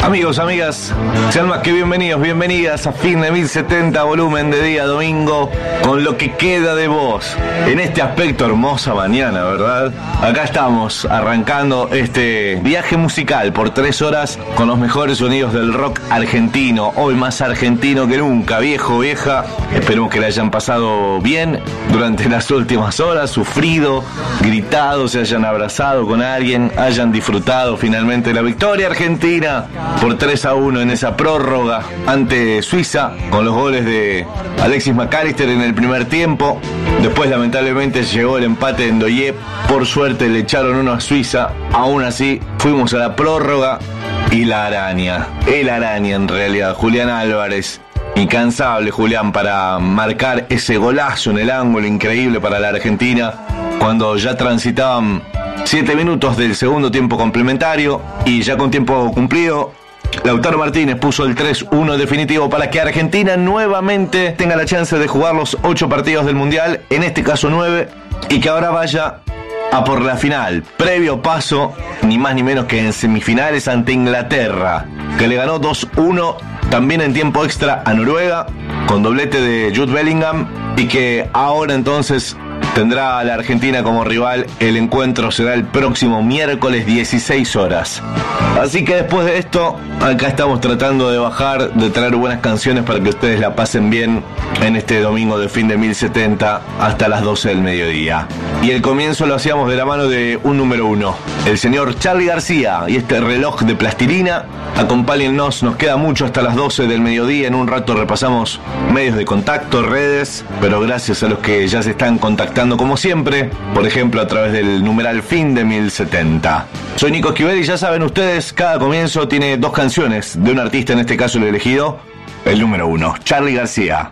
Amigos, amigas, sean más que bienvenidos, bienvenidas a Fin de 1070, volumen de día domingo, con lo que queda de vos. En este aspecto, hermosa mañana, ¿verdad? Acá estamos, arrancando este viaje musical por 3 horas con los mejores sonidos del rock argentino. Hoy más argentino que nunca, viejo, vieja. Esperemos que le hayan pasado bien durante las últimas horas, sufrido, gritado, se hayan abrazado con alguien, hayan disfrutado finalmente la victoria argentina por 3-1 en esa prórroga ante Suiza, con los goles de Alexis McAllister en el primer tiempo. Después lamentablemente llegó el empate en Ndoye, por suerte le echaron uno a Suiza. Aún así fuimos a la prórroga y la araña, el araña en realidad, Julián Álvarez, incansable Julián para marcar ese golazo en el ángulo increíble para la Argentina cuando ya transitaban 7 minutos del segundo tiempo complementario y ya con tiempo cumplido, Lautaro Martínez puso el 3-1 definitivo para que Argentina nuevamente tenga la chance de jugar los 8 partidos del Mundial, en este caso 9, y que ahora vaya a por la final. Previo paso, ni más ni menos que en semifinales ante Inglaterra, que le ganó 2-1 también en tiempo extra a Noruega, con doblete de Jude Bellingham, y que ahora entonces tendrá a la Argentina como rival. El encuentro será el próximo miércoles 16 horas. Así que después de esto, acá estamos tratando de bajar, de traer buenas canciones para que ustedes la pasen bien en este domingo de Fin de 1070 hasta las 12 del mediodía. Y el comienzo lo hacíamos de la mano de un número 1, el señor Charly García, y este reloj de plastilina. Acompáñennos, nos queda mucho hasta las 12 del mediodía. En un rato repasamos medios de contacto, redes, pero gracias a los que ya se están contactando como siempre, por ejemplo a través del numeral Fin de 1070. Soy Nico Esquivel y ya saben ustedes, cada comienzo tiene 2 canciones de un artista, en este caso lo he elegido, el número 1, Charly García.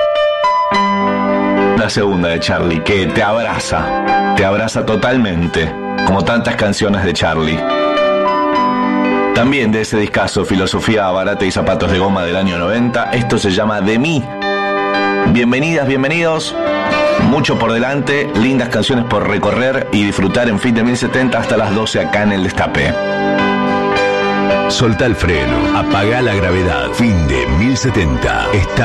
La segunda de Charly, que te abraza totalmente, como tantas canciones de Charly. También de ese discazo, Filosofía Barata y Zapatos de Goma del año 90, esto se llama De Mí. Bienvenidas, bienvenidos, mucho por delante, lindas canciones por recorrer y disfrutar en Fin de 1070 hasta las 12 acá en El Destape. Soltá el freno, apagá la gravedad. Fin de 1070. Está